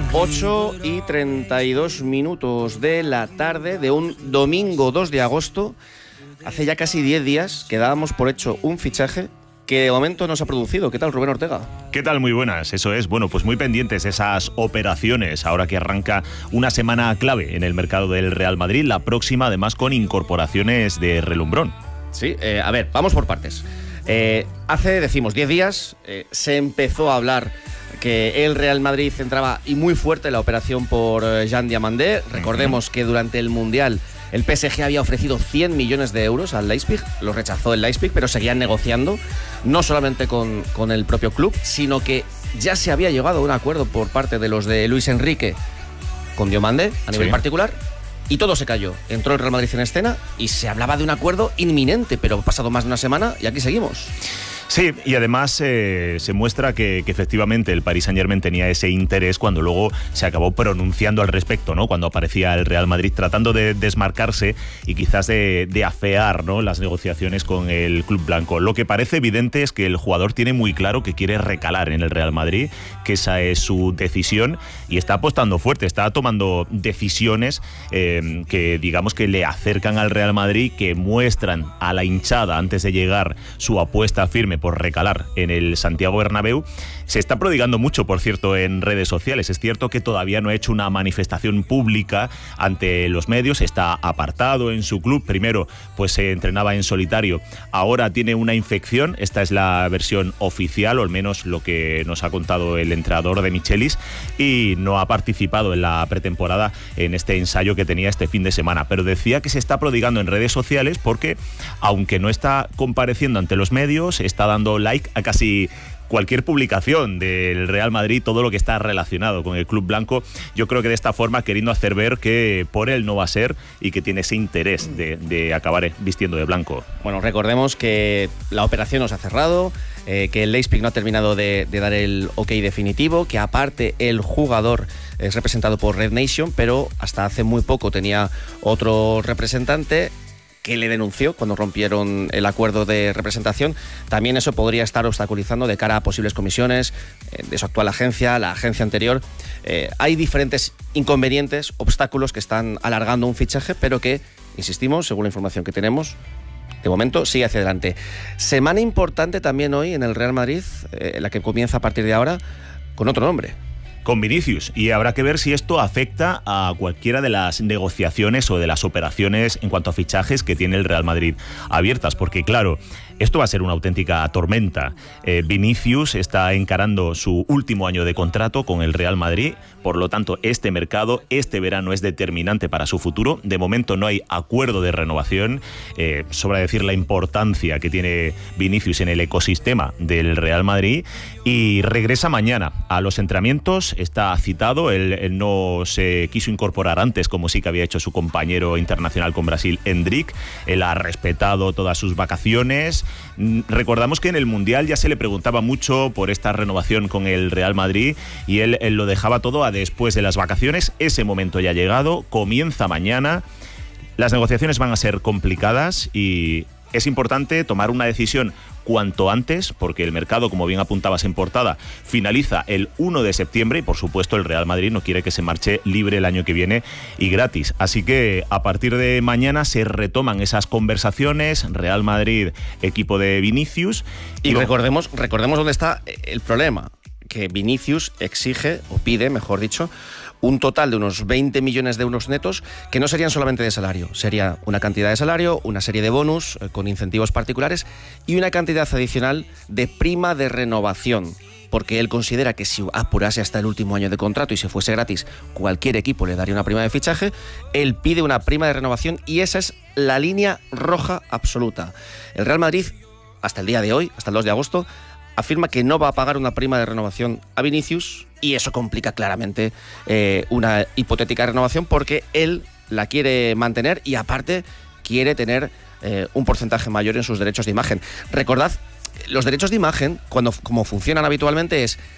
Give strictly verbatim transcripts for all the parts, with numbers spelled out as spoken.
ocho y treinta y dos minutos de la tarde de un domingo dos de agosto. Hace ya casi diez días que dábamos por hecho un fichaje que de momento no se ha producido. ¿Qué tal, Rubén Ortega? ¿Qué tal? Muy buenas, eso es. Bueno, pues muy pendientes esas operaciones, ahora que arranca una semana clave en el mercado del Real Madrid, la próxima además con incorporaciones de relumbrón. Sí, eh, a ver, vamos por partes. Eh, hace, decimos, diez días eh, se empezó a hablar que el Real Madrid entraba y muy fuerte en la operación por Jean Diamandé. Recordemos uh-huh. que durante el Mundial el P S G había ofrecido cien millones de euros al Leipzig, lo rechazó el Leipzig, pero seguían negociando, no solamente con, con el propio club, sino que ya se había llegado a un acuerdo por parte de los de Luis Enrique con Diomandé a nivel sí. particular, y todo se cayó. Entró el Real Madrid en escena y se hablaba de un acuerdo inminente, pero ha pasado más de una semana y aquí seguimos. Sí, y además eh, se muestra que, que efectivamente el Paris Saint-Germain tenía ese interés cuando luego se acabó pronunciando al respecto, ¿no? Cuando aparecía el Real Madrid tratando de desmarcarse y quizás de, de afear, ¿no?, las negociaciones con el club blanco. Lo que parece evidente es que el jugador tiene muy claro que quiere recalar en el Real Madrid, que esa es su decisión y está apostando fuerte, está tomando decisiones eh, que digamos que le acercan al Real Madrid, que muestran a la hinchada antes de llegar su apuesta firme por recalar en el Santiago Bernabéu. Se está prodigando mucho, por cierto, en redes sociales. Es cierto que todavía no ha hecho una manifestación pública ante los medios, está apartado en su club. Primero, pues se entrenaba en solitario, ahora tiene una infección, esta es la versión oficial, o al menos lo que nos ha contado el entrenador de Michelis, y no ha participado en la pretemporada en este ensayo que tenía este fin de semana. Pero decía que se está prodigando en redes sociales porque, aunque no está compareciendo ante los medios, está dando like a casi cualquier publicación del Real Madrid, todo lo que está relacionado con el club blanco. Yo creo que de esta forma queriendo hacer ver que por él no va a ser y que tiene ese interés de, de acabar vistiendo de blanco. Bueno, recordemos que la operación no se ha cerrado, eh, que el Leipzig no ha terminado de, de dar el ok definitivo, que aparte el jugador es representado por Red Nation, pero hasta hace muy poco tenía otro representante que le denunció cuando rompieron el acuerdo de representación. También eso podría estar obstaculizando de cara a posibles comisiones eh, de su actual agencia, la agencia anterior. Eh, hay diferentes inconvenientes, obstáculos que están alargando un fichaje, pero que, insistimos, según la información que tenemos, de momento sigue hacia adelante. Semana importante también hoy en el Real Madrid, eh, la que comienza a partir de ahora, con otro nombre. Con Vinicius, y habrá que ver si esto afecta a cualquiera de las negociaciones o de las operaciones en cuanto a fichajes que tiene el Real Madrid abiertas, porque claro, esto va a ser una auténtica tormenta. Eh, Vinicius está encarando su último año de contrato con el Real Madrid, por lo tanto este mercado, este verano es determinante para su futuro. De momento no hay acuerdo de renovación, eh, sobra decir la importancia que tiene Vinicius en el ecosistema del Real Madrid, y regresa mañana a los entrenamientos. Está citado, él, él no se quiso incorporar antes, como sí que había hecho su compañero internacional con Brasil, Endrick. Él ha respetado todas sus vacaciones. Recordamos que en el Mundial ya se le preguntaba mucho por esta renovación con el Real Madrid y él, él lo dejaba todo a después de las vacaciones. Ese momento ya ha llegado, comienza mañana. Las negociaciones van a ser complicadas y es importante tomar una decisión cuanto antes, porque el mercado, como bien apuntabas en portada, finaliza el uno de septiembre y por supuesto el Real Madrid no quiere que se marche libre el año que viene y gratis. Así que a partir de mañana se retoman esas conversaciones, Real Madrid, equipo de Vinicius. Y, y recordemos, recordemos dónde está el problema, que Vinicius exige, o pide, mejor dicho, un total de unos veinte millones de euros netos, que no serían solamente de salario, sería una cantidad de salario, una serie de bonus eh, con incentivos particulares y una cantidad adicional de prima de renovación, porque él considera que si apurase hasta el último año de contrato y se fuese gratis, cualquier equipo le daría una prima de fichaje. Él pide una prima de renovación y esa es la línea roja absoluta. El Real Madrid, hasta el día de hoy, hasta el dos de agosto, afirma que no va a pagar una prima de renovación a Vinicius y eso complica claramente eh, una hipotética renovación, porque él la quiere mantener y aparte quiere tener eh, un porcentaje mayor en sus derechos de imagen. Recordad, los derechos de imagen, cuando como funcionan habitualmente, es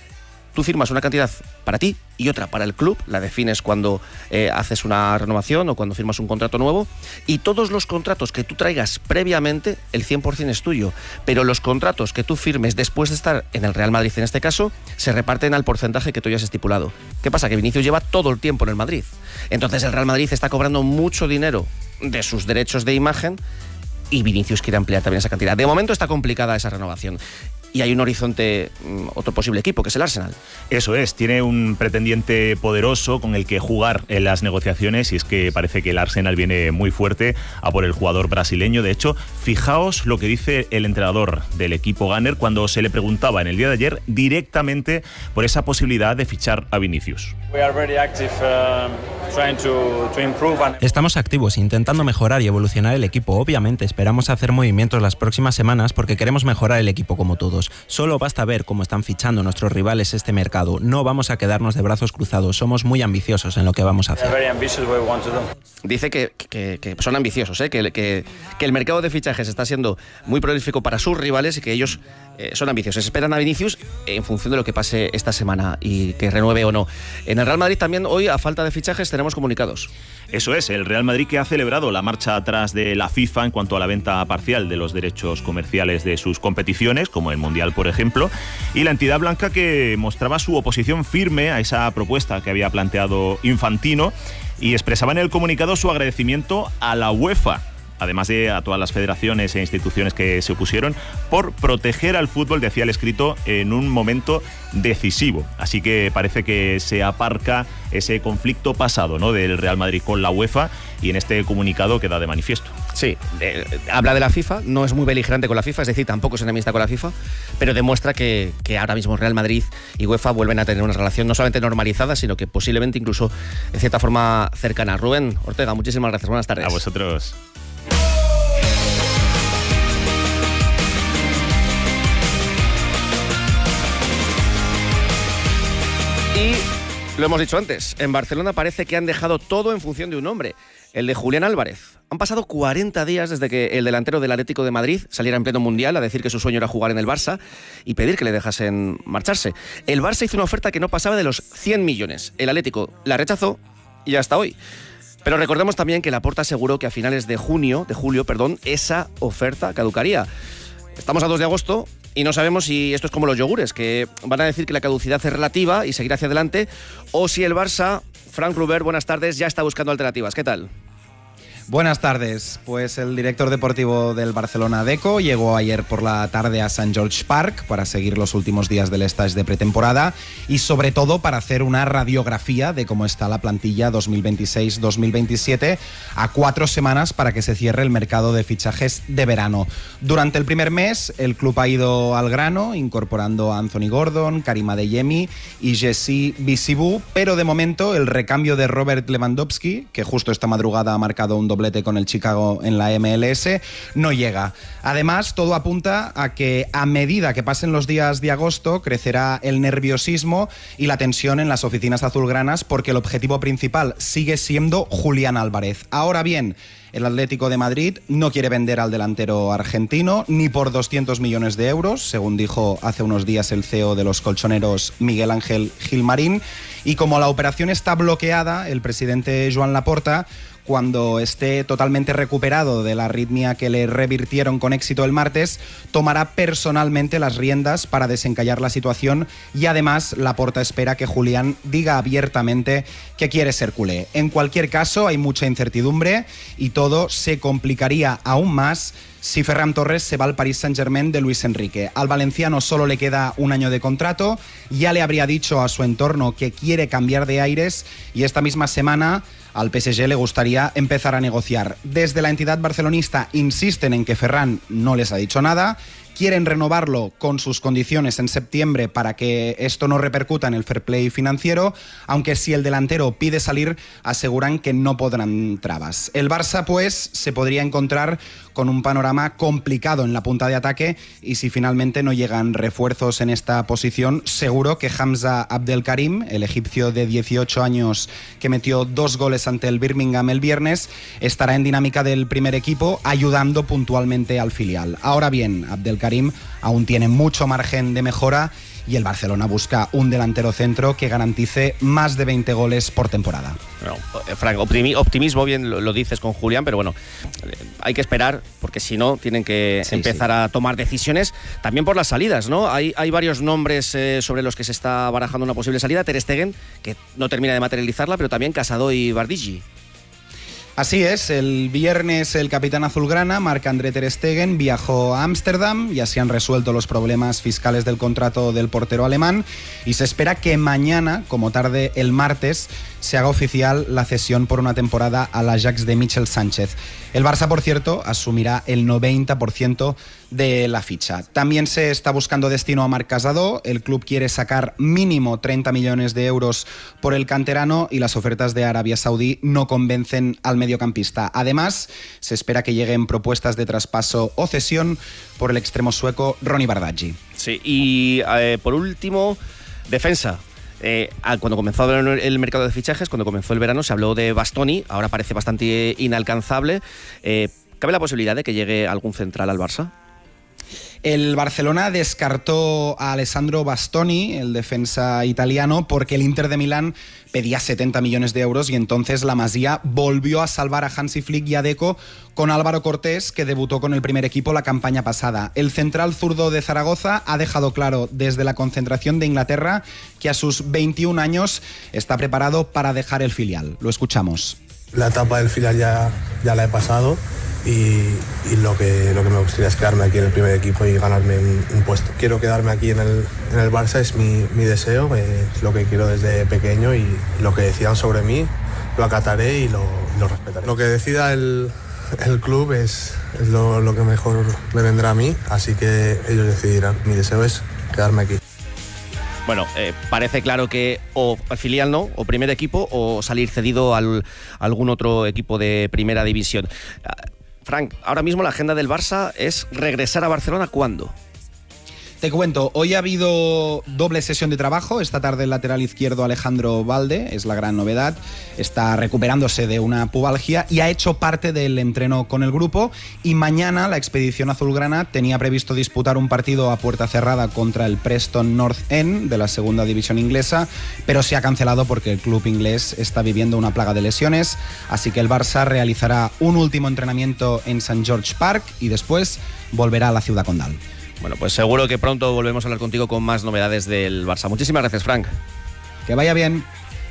Tú firmas una cantidad para ti y otra para el club, la defines cuando eh, haces una renovación o cuando firmas un contrato nuevo, y todos los contratos que tú traigas previamente, el cien por ciento es tuyo, pero los contratos que tú firmes después de estar en el Real Madrid en este caso, se reparten al porcentaje que tú ya has estipulado. ¿Qué pasa? Que Vinicius lleva todo el tiempo en el Madrid, entonces el Real Madrid está cobrando mucho dinero de sus derechos de imagen y Vinicius quiere ampliar también esa cantidad. De momento está complicada esa renovación. Y hay un horizonte, otro posible equipo, que es el Arsenal. Eso es, tiene un pretendiente poderoso con el que jugar en las negociaciones, y es que parece que el Arsenal viene muy fuerte a por el jugador brasileño. De hecho, fijaos lo que dice el entrenador del equipo Gunner cuando se le preguntaba en el día de ayer directamente por esa posibilidad de fichar a Vinicius. Estamos activos intentando mejorar y evolucionar el equipo. Obviamente esperamos hacer movimientos las próximas semanas porque queremos mejorar el equipo como todos. Solo basta ver cómo están fichando nuestros rivales este mercado. No vamos a quedarnos de brazos cruzados. Somos muy ambiciosos en lo que vamos a hacer. Dice que, que, que son ambiciosos, ¿eh? que, que, que el mercado de fichajes está siendo muy prolífico para sus rivales y que ellos eh, son ambiciosos. Esperan a Vinicius en función de lo que pase esta semana y que renueve o no. En el Real Madrid también hoy, a falta de fichajes, tenemos comunicados. Eso es, el Real Madrid que ha celebrado la marcha atrás de la FIFA en cuanto a la venta parcial de los derechos comerciales de sus competiciones, como el Mundial, por ejemplo, y la entidad blanca que mostraba su oposición firme a esa propuesta que había planteado Infantino y expresaba en el comunicado su agradecimiento a la UEFA, además de a todas las federaciones e instituciones que se opusieron, por proteger al fútbol, decía el escrito, en un momento decisivo. Así que parece que se aparca ese conflicto pasado, ¿no?, del Real Madrid con la UEFA, y en este comunicado queda de manifiesto. Sí, eh, habla de la FIFA, no es muy beligerante con la FIFA, es decir, tampoco es enemista con la FIFA, pero demuestra que, que ahora mismo Real Madrid y UEFA vuelven a tener una relación no solamente normalizada, sino que posiblemente incluso, en cierta forma, cercana. Rubén Ortega, muchísimas gracias, buenas tardes. A vosotros. Y lo hemos dicho antes, en Barcelona parece que han dejado todo en función de un hombre, el de Julián Álvarez. Han pasado cuarenta días desde que el delantero del Atlético de Madrid saliera en pleno Mundial a decir que su sueño era jugar en el Barça y pedir que le dejasen marcharse. El Barça hizo una oferta que no pasaba de los cien millones. El Atlético la rechazó y hasta hoy. Pero recordemos también que Laporta aseguró que a finales de junio, de julio, perdón, esa oferta caducaría. Estamos a dos de agosto y no sabemos si esto es como los yogures, que van a decir que la caducidad es relativa y seguir hacia adelante, o si el Barça, Frank Rubert, buenas tardes, ya está buscando alternativas. ¿Qué tal? Buenas tardes. Pues el director deportivo del Barcelona, Deco, llegó ayer por la tarde a Sant George Park para seguir los últimos días del stage de pretemporada y sobre todo para hacer una radiografía de cómo está la plantilla dos mil veintiséis dos mil veintisiete a cuatro semanas para que se cierre el mercado de fichajes de verano. Durante el primer mes el club ha ido al grano, incorporando a Anthony Gordon, Karim Adeyemi y Jesse Bisibou, pero de momento el recambio de Robert Lewandowski, que justo esta madrugada ha marcado un doble con el Chicago en la M L S, no llega. Además, todo apunta a que a medida que pasen los días de agosto crecerá el nerviosismo y la tensión en las oficinas azulgranas, porque el objetivo principal sigue siendo Julián Álvarez. Ahora bien, el Atlético de Madrid no quiere vender al delantero argentino ni por doscientos millones de euros, según dijo hace unos días el C E O de los colchoneros, Miguel Ángel Gilmarín. Y como la operación está bloqueada, el presidente Joan Laporta, cuando esté totalmente recuperado de la arritmia que le revirtieron con éxito el martes, tomará personalmente las riendas para desencallar la situación, y además Laporta espera que Julián diga abiertamente que quiere ser culé. En cualquier caso, hay mucha incertidumbre y todo se complicaría aún más si Ferran Torres se va al Paris Saint-Germain de Luis Enrique. Al valenciano solo le queda un año de contrato, ya le habría dicho a su entorno que quiere cambiar de aires y esta misma semana al P S G le gustaría empezar a negociar. Desde la entidad barcelonista insisten en que Ferran no les ha dicho nada, quieren renovarlo con sus condiciones en septiembre para que esto no repercuta en el fair play financiero, aunque si el delantero pide salir, aseguran que no podrán trabas. El Barça, pues, se podría encontrar con un panorama complicado en la punta de ataque, y si finalmente no llegan refuerzos en esta posición, seguro que Hamza Abdelkarim, el egipcio de dieciocho años que metió dos goles ante el Birmingham el viernes, estará en dinámica del primer equipo, ayudando puntualmente al filial. Ahora bien, Abdelkarim aún tiene mucho margen de mejora y el Barcelona busca un delantero centro que garantice más de veinte goles por temporada. Bueno, Frank, optimismo, bien lo, lo dices con Julián, pero bueno, hay que esperar, porque si no, tienen que sí, empezar sí. a tomar decisiones, también por las salidas, ¿no? Hay, hay varios nombres eh, sobre los que se está barajando una posible salida. Ter Stegen, que no termina de materializarla, pero también Casado y Bardghiji. Así es, el viernes el capitán azulgrana, Marc-André Ter Stegen, viajó a Ámsterdam, ya se han resuelto los problemas fiscales del contrato del portero alemán y se espera que mañana, como tarde el martes, se haga oficial la cesión por una temporada al Ajax de Michel Sánchez. El Barça, por cierto, asumirá el noventa por ciento de la ficha. También se está buscando destino a Marc Casado. El club quiere sacar mínimo treinta millones de euros por el canterano y las ofertas de Arabia Saudí no convencen al mediocampista. Además, se espera que lleguen propuestas de traspaso o cesión por el extremo sueco Ronny Bardghiji. Sí, y eh, por último, defensa. Eh, cuando comenzó el mercado de fichajes, cuando comenzó el verano, se habló de Bastoni, ahora parece bastante inalcanzable. Eh, ¿Cabe la posibilidad de que llegue algún central al Barça? El Barcelona descartó a Alessandro Bastoni, el defensa italiano, porque el Inter de Milán pedía setenta millones de euros y entonces la Masía volvió a salvar a Hansi Flick y a Deco con Álvaro Cortés, que debutó con el primer equipo la campaña pasada. El central zurdo de Zaragoza ha dejado claro desde la concentración de Inglaterra que a sus veintiún años está preparado para dejar el filial. Lo escuchamos. La etapa del filial ya, ya la he pasado. Y, y lo, que, lo que me gustaría es quedarme aquí en el primer equipo y ganarme un, un puesto. Quiero quedarme aquí en el, en el Barça, es mi, mi deseo, es lo que quiero desde pequeño y lo que decidan sobre mí lo acataré y lo, lo respetaré. Lo que decida el, el club es, es lo, lo que mejor me vendrá a mí, así que ellos decidirán. Mi deseo es quedarme aquí. Bueno, eh, parece claro que o al filial no, o primer equipo, o salir cedido al, a algún otro equipo de primera división. Frank, ahora mismo la agenda del Barça es regresar a Barcelona, ¿cuándo? Te cuento, hoy ha habido doble sesión de trabajo. Esta tarde el lateral izquierdo Alejandro Balde, es la gran novedad, está recuperándose de una pubalgia y ha hecho parte del entreno con el grupo. Y mañana la expedición azulgrana tenía previsto disputar un partido a puerta cerrada contra el Preston North End de la segunda división inglesa, pero se ha cancelado porque el club inglés está viviendo una plaga de lesiones. Así que el Barça realizará un último entrenamiento en Saint George Park y después volverá a la Ciudad Condal. Bueno, pues seguro que pronto volvemos a hablar contigo con más novedades del Barça. Muchísimas gracias, Frank. Que vaya bien.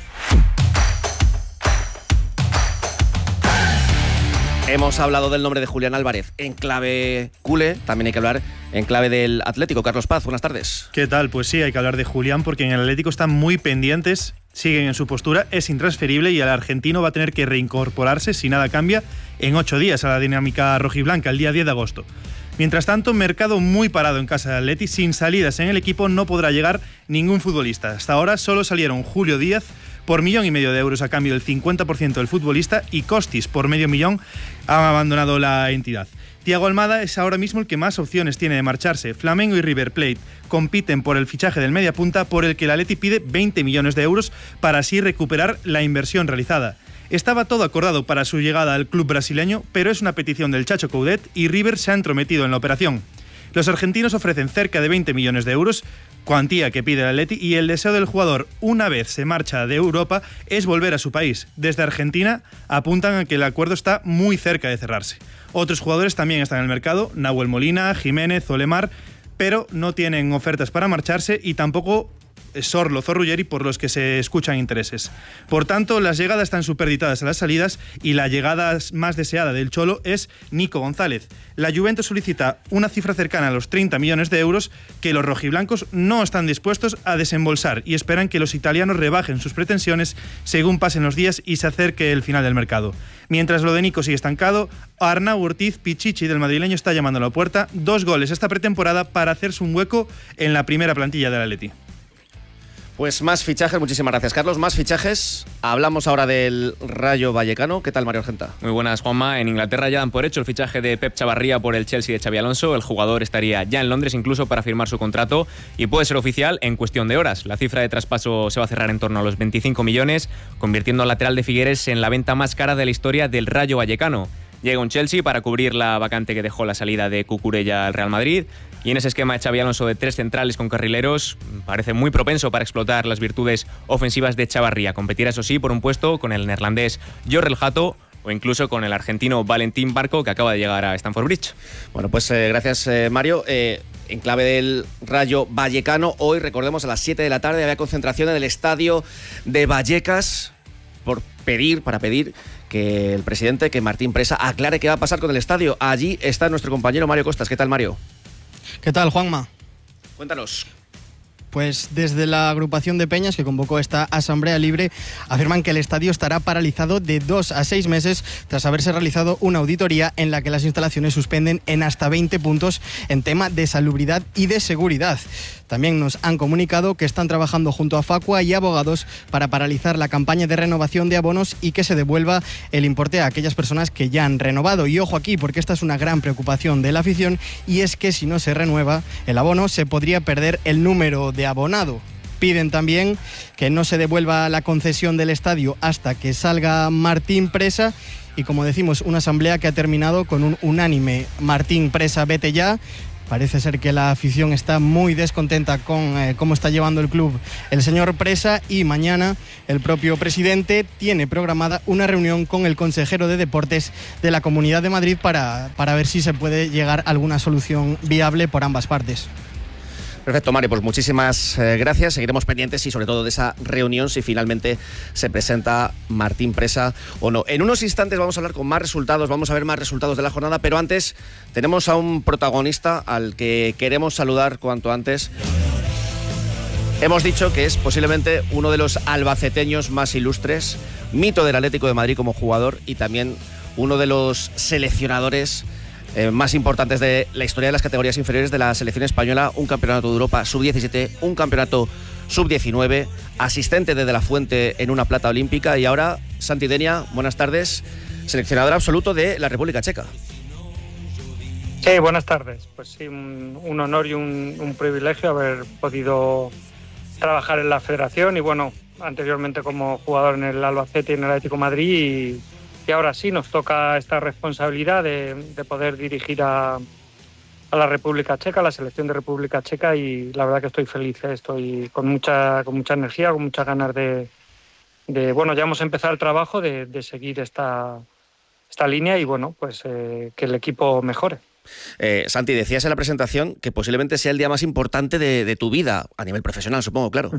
Hemos hablado del nombre de Julián Álvarez en clave culé, también hay que hablar en clave del Atlético. Carlos Paz, buenas tardes. ¿Qué tal? Pues sí, hay que hablar de Julián porque en el Atlético están muy pendientes, siguen en su postura, es intransferible y el argentino va a tener que reincorporarse, si nada cambia, en ocho días a la dinámica rojiblanca, el día diez de agosto. Mientras tanto, mercado muy parado en casa de Atleti, sin salidas en el equipo no podrá llegar ningún futbolista. Hasta ahora solo salieron Julio Díaz por millón y medio de euros a cambio del cincuenta por ciento del futbolista y Costis por medio millón ha abandonado la entidad. Thiago Almada es ahora mismo el que más opciones tiene de marcharse. Flamengo y River Plate compiten por el fichaje del mediapunta por el que el Atleti pide veinte millones de euros para así recuperar la inversión realizada. Estaba todo acordado para su llegada al club brasileño, pero es una petición del Chacho Coudet y River se ha entrometido en la operación. Los argentinos ofrecen cerca de veinte millones de euros, cuantía que pide el Atleti, y el deseo del jugador, una vez se marcha de Europa, es volver a su país. Desde Argentina apuntan a que el acuerdo está muy cerca de cerrarse. Otros jugadores también están en el mercado, Nahuel Molina, Jiménez, Olemar, pero no tienen ofertas para marcharse y tampoco Sorloz o Ruggeri, por los que se escuchan intereses. Por tanto, las llegadas están superditadas a las salidas y la llegada más deseada del Cholo es Nico González. La Juventus solicita una cifra cercana a los treinta millones de euros que los rojiblancos no están dispuestos a desembolsar y esperan que los italianos rebajen sus pretensiones según pasen los días y se acerque el final del mercado. Mientras lo de Nico sigue estancado, Arnau Ortiz Pichichi del madrileño está llamando a la puerta, dos goles esta pretemporada para hacerse un hueco en la primera plantilla del Atleti. Pues más fichajes, muchísimas gracias, Carlos. Más fichajes. Hablamos ahora del Rayo Vallecano. ¿Qué tal, Mario Argenta? Muy buenas, Juanma. En Inglaterra ya dan por hecho el fichaje de Pep Chavarría por el Chelsea de Xabi Alonso. El jugador estaría ya en Londres incluso para firmar su contrato y puede ser oficial en cuestión de horas. La cifra de traspaso se va a cerrar en torno a los veinticinco millones, convirtiendo al lateral de Figueres en la venta más cara de la historia del Rayo Vallecano. llega un Chelsea para cubrir la vacante que dejó la salida de Cucurella al Real Madrid. Y en ese esquema de Xabi Alonso de tres centrales con carrileros, parece muy propenso para explotar las virtudes ofensivas de Chavarría. Competirá, eso sí, por un puesto con el neerlandés Jorrel Hato o incluso con el argentino Valentín Barco, que acaba de llegar a Stamford Bridge. Bueno, pues eh, gracias, eh, Mario. Eh, en clave del Rayo Vallecano, hoy, recordemos, a las siete de la tarde había concentración en el estadio de Vallecas por pedir, para pedir que el presidente, que Martín Presa, aclare qué va a pasar con el estadio. Allí está nuestro compañero Mario Costas. ¿Qué tal, Mario? ¿Qué tal, Juanma? Cuéntanos. Pues desde la agrupación de peñas que convocó esta asamblea libre afirman que el estadio estará paralizado de dos a seis meses tras haberse realizado una auditoría en la que las instalaciones suspenden en hasta veinte puntos en tema de salubridad y de seguridad. También nos han comunicado que están trabajando junto a Facua y abogados para paralizar la campaña de renovación de abonos y que se devuelva el importe a aquellas personas que ya han renovado. Y ojo aquí, porque esta es una gran preocupación de la afición, y es que si no se renueva el abono se podría perder el número de abonado. Piden también que no se devuelva la concesión del estadio hasta que salga Martín Presa. Y como decimos, una asamblea que ha terminado con un unánime Martín Presa, vete ya. Parece ser que la afición está muy descontenta con eh, cómo está llevando el club el señor Presa, y mañana el propio presidente tiene programada una reunión con el consejero de Deportes de la Comunidad de Madrid para, para ver si se puede llegar a alguna solución viable por ambas partes. Perfecto, Mario, pues muchísimas eh, gracias. Seguiremos pendientes y sobre todo de esa reunión, si finalmente se presenta Martín Presa o no. En unos instantes vamos a hablar con más resultados, vamos a ver más resultados de la jornada, pero antes tenemos a un protagonista al que queremos saludar cuanto antes. Hemos dicho que es posiblemente uno de los albaceteños más ilustres, mito del Atlético de Madrid como jugador y también uno de los seleccionadores Eh, más importantes de la historia de las categorías inferiores de la selección española. Un campeonato de Europa sub diecisiete, un campeonato sub diecinueve, asistente de De la Fuente en una plata olímpica, y ahora Santi Denia, buenas tardes, seleccionador absoluto de la República Checa. Sí, buenas tardes. Pues sí, un, un honor y un, un privilegio haber podido trabajar en la federación y bueno, anteriormente como jugador en el Albacete y en el Atlético de Madrid, y Y ahora sí nos toca esta responsabilidad de, de poder dirigir a, a la República Checa, a la selección de República Checa, y la verdad que estoy feliz, ¿eh? Estoy con mucha, con mucha energía, con muchas ganas de, de bueno, ya hemos empezado el trabajo de, de seguir esta, esta línea y bueno, pues eh, que el equipo mejore. Eh, Santi, decías en la presentación que posiblemente sea el día más importante de, de tu vida, a nivel profesional, supongo, claro.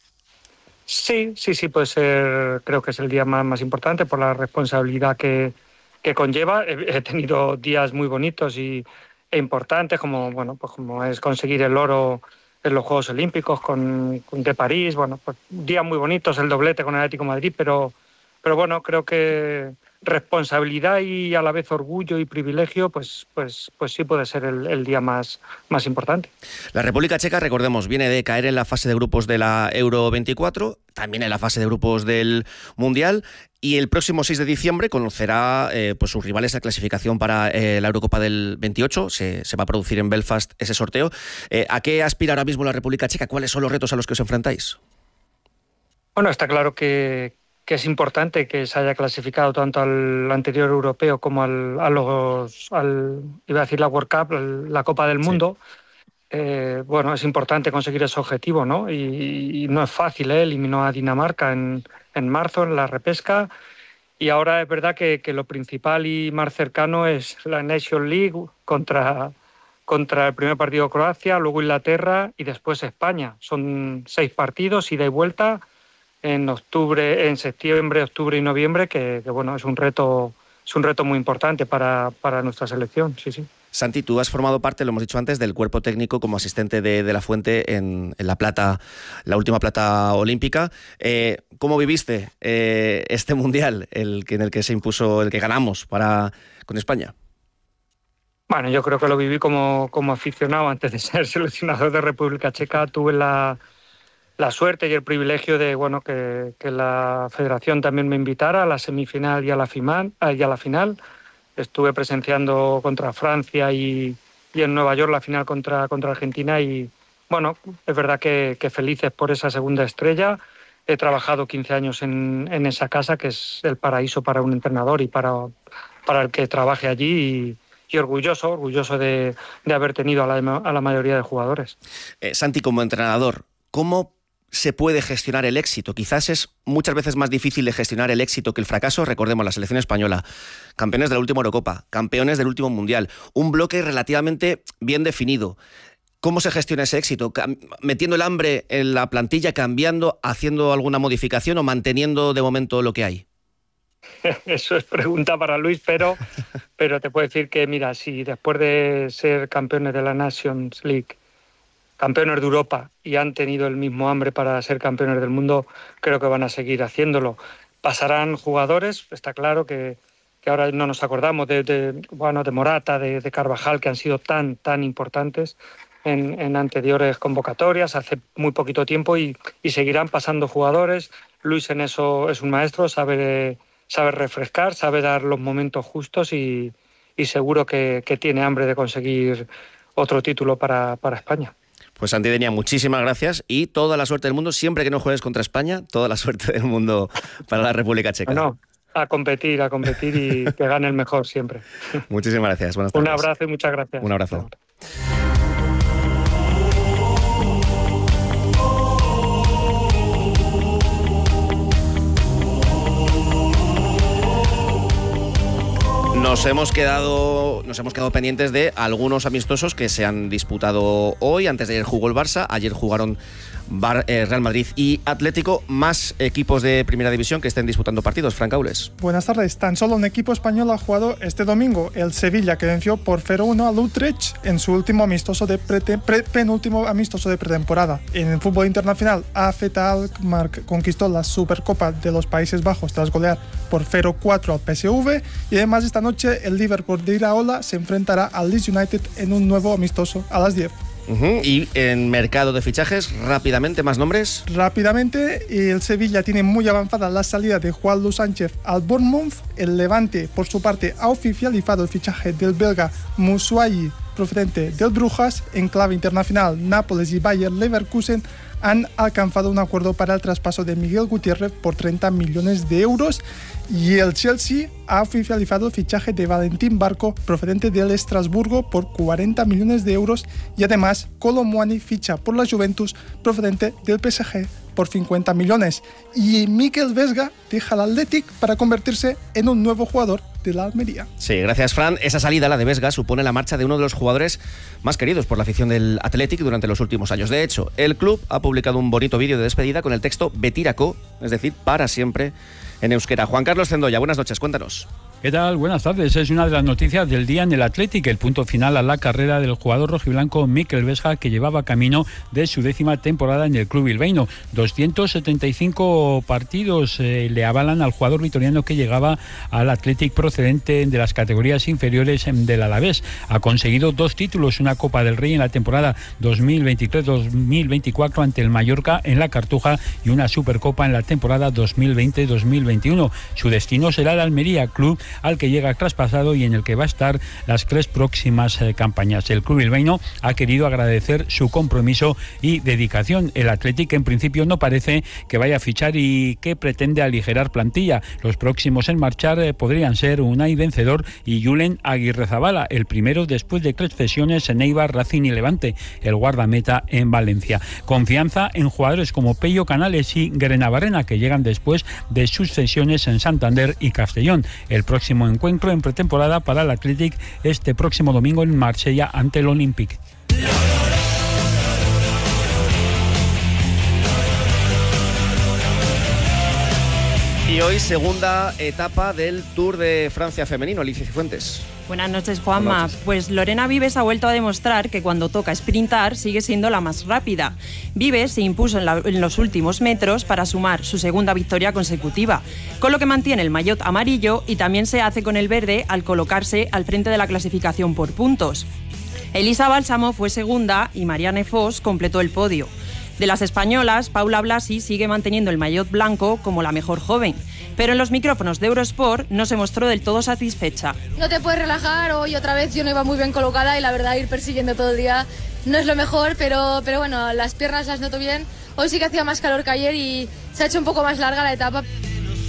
Sí, sí, sí, puede ser, creo que es el día más, más importante por la responsabilidad que, que conlleva. He, he tenido días muy bonitos y, e importantes, como, bueno, pues como es conseguir el oro en los Juegos Olímpicos con, con de París, bueno, pues días muy bonitos, el doblete con el Atlético de Madrid, pero, pero bueno, creo que responsabilidad y a la vez orgullo y privilegio, pues, pues, pues sí puede ser el, el día más, más importante. La República Checa, recordemos, viene de caer en la fase de grupos de la Euro veinticuatro, también en la fase de grupos del Mundial, y el próximo seis de diciembre conocerá eh, pues sus rivales de clasificación para eh, la Eurocopa del veintiocho. Se, se va a producir en Belfast ese sorteo. Eh, ¿A qué aspira ahora mismo la República Checa? ¿Cuáles son los retos a los que os enfrentáis? Bueno, está claro que que es importante que se haya clasificado tanto al anterior europeo como al, a los, al, iba a decir la World Cup, la Copa del Mundo. Sí. Eh, bueno, es importante conseguir ese objetivo, ¿no? Y, y no es fácil, ¿eh? Eliminó a Dinamarca en, en marzo en la repesca, y ahora es verdad que, que lo principal y más cercano es la Nation League contra, contra el primer partido Croacia, luego Inglaterra y después España. Son seis partidos, ida y vuelta, en octubre, en septiembre, octubre y noviembre, que, que bueno, es un reto, es un reto muy importante para, para nuestra selección, sí, sí. Santi, tú has formado parte, lo hemos dicho antes, del cuerpo técnico como asistente de, de La Fuente en, en la plata, la última plata olímpica. Eh, ¿Cómo viviste eh, este mundial, el que, en el que se impuso, el que ganamos para con España? Bueno, yo creo que lo viví como, como aficionado antes de ser seleccionador de República Checa. Tuve la la suerte y el privilegio de bueno que, que la federación también me invitara a la semifinal y a la final. Y a la final. Estuve presenciando contra Francia y, y en Nueva York la final contra, contra Argentina, y bueno, es verdad que, que felices por esa segunda estrella. He trabajado quince años en, en esa casa, que es el paraíso para un entrenador y para, para el que trabaje allí y, y orgulloso, orgulloso de, de haber tenido a la, a la mayoría de jugadores. Eh, Santi, como entrenador, ¿cómo se puede gestionar el éxito? Quizás es muchas veces más difícil de gestionar el éxito que el fracaso. Recordemos la selección española, campeones de la última Eurocopa, campeones del último Mundial, un bloque relativamente bien definido. ¿Cómo se gestiona ese éxito? ¿Metiendo el hambre en la plantilla, cambiando, haciendo alguna modificación o manteniendo de momento lo que hay? Eso es pregunta para Luis, pero, pero te puedo decir que, mira, si después de ser campeones de la Nations League, campeones de Europa, y han tenido el mismo hambre para ser campeones del mundo, creo que van a seguir haciéndolo. Pasarán jugadores, está claro que, que ahora no nos acordamos de, de, bueno, de Morata, de, de Carvajal, que han sido tan, tan importantes en, en anteriores convocatorias, hace muy poquito tiempo, y, y seguirán pasando jugadores. Luis en eso es un maestro, sabe, sabe refrescar, sabe dar los momentos justos y, y seguro que, que tiene hambre de conseguir otro título para, para España. Pues Santi Denia, muchísimas gracias y toda la suerte del mundo, siempre que no juegues contra España, toda la suerte del mundo para la República Checa. Bueno, a competir, a competir y que gane el mejor siempre. Muchísimas gracias, buenas tardes. Un abrazo y muchas gracias. Un abrazo. Nos hemos quedado, nos hemos quedado pendientes de algunos amistosos que se han disputado hoy. Antes de ayer jugó el Barça, ayer jugaron Bar, eh, Real Madrid y Atlético. Más equipos de primera división que estén disputando partidos. Frank Aules. Buenas tardes. Tan solo un equipo español ha jugado este domingo, el Sevilla, que venció por cero uno al Utrecht en su último amistoso de pre, pre, penúltimo amistoso de pretemporada. En el fútbol internacional, A Z Alkmaar conquistó la Supercopa de los Países Bajos tras golear por cero cuatro al P S V, y además esta noche el Liverpool de Iraola se enfrentará al Leeds United en un nuevo amistoso a las diez. Uh-huh. Y en mercado de fichajes, rápidamente, más nombres. Rápidamente, el Sevilla tiene muy avanzada la salida de Juan Luis Sánchez al Bournemouth. El Levante, por su parte, ha oficializado el fichaje del belga Moussouayi, procedente del Brujas. En clave internacional, Nápoles y Bayer Leverkusen han alcanzado un acuerdo para el traspaso de Miguel Gutiérrez por treinta millones de euros. Y el Chelsea ha oficializado el fichaje de Valentín Barco, procedente del Estrasburgo, por cuarenta millones de euros. Y además, Kolo Muani ficha por la Juventus, procedente del P S G, por cincuenta millones. Y Mikel Vesga deja al Athletic para convertirse en un nuevo jugador de la Almería. Sí, gracias, Fran. Esa salida, la de Vesga, supone la marcha de uno de los jugadores más queridos por la afición del Athletic durante los últimos años. De hecho, el club ha publicado un bonito vídeo de despedida con el texto Betirako, es decir, para siempre, en euskera. Juan Carlos Zendoya, buenas noches, cuéntanos. ¿Qué tal? Buenas tardes. Es una de las noticias del día en el Athletic, el punto final a la carrera del jugador rojiblanco Mikel Vesga, que llevaba camino de su décima temporada en el club bilbaíno. doscientos setenta y cinco partidos eh, le avalan al jugador vitoriano, que llegaba al Athletic procedente de las categorías inferiores del Alavés. Ha conseguido dos títulos, una Copa del Rey en la temporada dos mil veintitrés dos mil veinticuatro ante el Mallorca en la Cartuja y una Supercopa en la temporada dos mil veinte dos mil veintiuno. Su destino será el Almería, club al que llega traspasado y en el que va a estar las tres próximas eh, campañas. El club bilbaíno ha querido agradecer su compromiso y dedicación. El Athletic en principio no parece que vaya a fichar y que pretende aligerar plantilla. Los próximos en marchar eh, podrían ser Unai Vencedor y Julen Aguirrezabala, el primero después de tres cesiones en Eibar, Racing y Levante, el guardameta en Valencia. Confianza en jugadores como Pello Canales y Grenabarrena, que llegan después de sus cesiones en Santander y Castellón. El próximo encuentro en pretemporada para el Athletic este próximo domingo en Marsella ante el Olympique. Y hoy segunda etapa del Tour de Francia femenino. Alicia Cifuentes. Buenas noches, Juanma. Buenas noches. Pues Lorena Vives ha vuelto a demostrar que cuando toca sprintar sigue siendo la más rápida. Vives se impuso en, la, en los últimos metros para sumar su segunda victoria consecutiva, con lo que mantiene el maillot amarillo y también se hace con el verde al colocarse al frente de la clasificación por puntos. Elisa Bálsamo fue segunda y Marianne Vos completó el podio. De las españolas, Paula Blasi sigue manteniendo el maillot blanco como la mejor joven, pero en los micrófonos de Eurosport no se mostró del todo satisfecha. No te puedes relajar, hoy otra vez yo no iba muy bien colocada y la verdad ir persiguiendo todo el día no es lo mejor, pero, pero bueno, las piernas las noto bien. Hoy sí que hacía más calor que ayer y se ha hecho un poco más larga la etapa.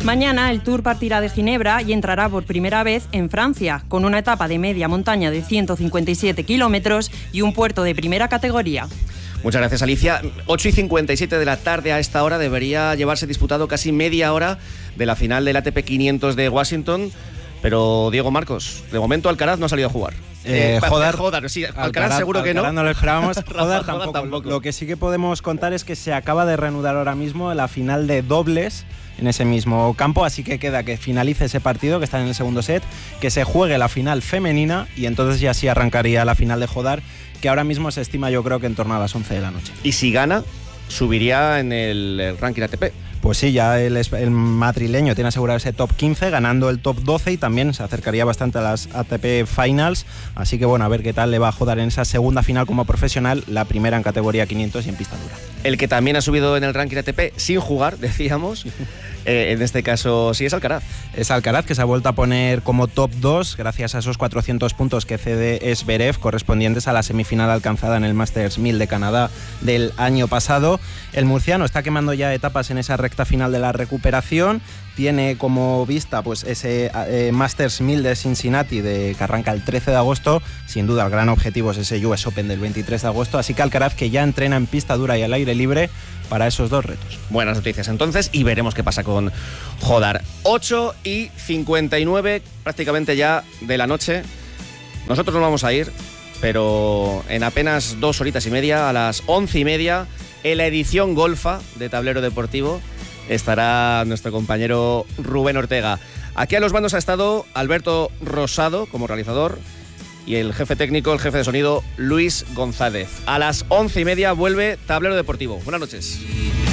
Mañana el Tour partirá de Ginebra y entrará por primera vez en Francia, con una etapa de media montaña de ciento cincuenta y siete kilómetros y un puerto de primera categoría. Muchas gracias, Alicia. ocho y cincuenta y siete de la tarde a esta hora debería llevarse disputado casi media hora de la final del A T P quinientos de Washington. Pero, Diego Marcos, de momento Alcaraz no ha salido a jugar. Eh, eh, Jodar, Jodar, sí, Alcaraz, Alcaraz seguro que Alcaraz no. no lo esperábamos. Jodar tampoco. tampoco. Lo que sí que podemos contar es que se acaba de reanudar ahora mismo la final de dobles en ese mismo campo, así que queda que finalice ese partido que está en el segundo set, que se juegue la final femenina y entonces ya sí arrancaría la final de Jodar, que ahora mismo se estima yo creo que en torno a las once de la noche. Y si gana, subiría en el, el ranking A T P. Pues sí, ya el, el madrileño tiene asegurado ese top quince, ganando el top doce y también se acercaría bastante a las A T P Finals. Así que bueno, a ver qué tal le va a Jodar en esa segunda final como profesional, la primera en categoría quinientos y en pista dura. El que también ha subido en el ranking A T P sin jugar, decíamos, eh, en este caso sí es Alcaraz. Es Alcaraz, que se ha vuelto a poner como top dos gracias a esos cuatrocientos puntos que cede Zverev, correspondientes a la semifinal alcanzada en el Masters mil de Canadá del año pasado. El murciano está quemando ya etapas en esa recta final de la recuperación. Tiene como vista pues ese eh, Masters mil de Cincinnati de, que arranca el trece de agosto. Sin duda el gran objetivo es ese U S Open del veintitrés de agosto, así que Alcaraz, que ya entrena en pista dura y al aire libre para esos dos retos. Buenas noticias entonces, y veremos qué pasa con Jodar. ocho y cincuenta y nueve prácticamente ya de la noche. Nosotros nos vamos a ir, pero en apenas dos horitas y media, a las once y media, en la edición golfa de Tablero Deportivo estará nuestro compañero Rubén Ortega. Aquí a los mandos ha estado Alberto Rosado como realizador y el jefe técnico, el jefe de sonido, Luis González. A las once y media vuelve Tablero Deportivo. Buenas noches.